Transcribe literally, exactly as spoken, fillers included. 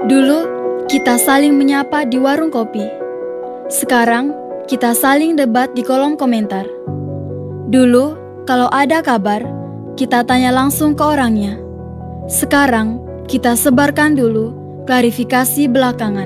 Dulu, kita saling menyapa di warung kopi. Sekarang, kita saling debat di kolom komentar. Dulu, kalau ada kabar, kita tanya langsung ke orangnya. Sekarang, kita sebarkan dulu, klarifikasi belakangan.